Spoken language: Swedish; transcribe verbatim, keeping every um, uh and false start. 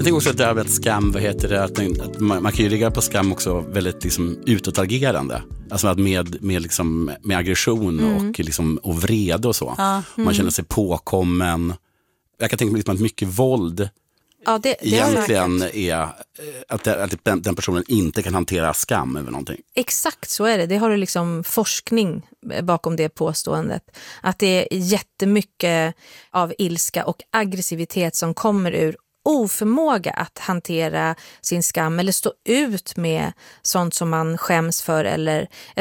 tänker också att det här med skam, vad heter det, att, att man, man kan ju ligga på skam också väldigt liksom utåtagerande. Alltså att med, med, liksom, med aggression mm. och, liksom, och vrede och så. Ja. Mm. Man känner sig påkommen. Jag kan tänka mig liksom att mycket våld ja, det, det egentligen är att, det, att den, den personen inte kan hantera skam över någonting. Exakt så är det. Det har du liksom forskning bakom det påståendet. Att det är jättemycket av ilska och aggressivitet som kommer ur oförmåga att hantera sin skam eller stå ut med sånt som man skäms för eller